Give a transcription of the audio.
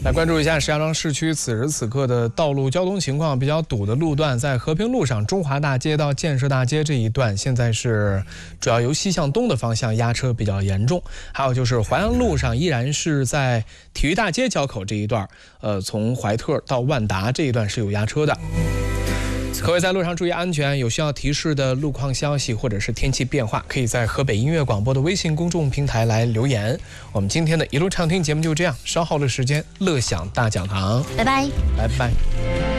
来关注一下石家庄市区此时此刻的道路交通情况，比较堵的路段在和平路上中华大街到建设大街这一段，现在是主要由西向东的方向压车比较严重。还有就是淮安路上依然是在体育大街交口这一段，从怀特到万达这一段是有压车的。各位在路上注意安全，有需要提示的路况消息或者是天气变化，可以在河北音乐广播的微信公众平台来留言。我们今天的一路畅听节目就这样，稍后的时间乐享大讲堂， 拜拜， 拜拜。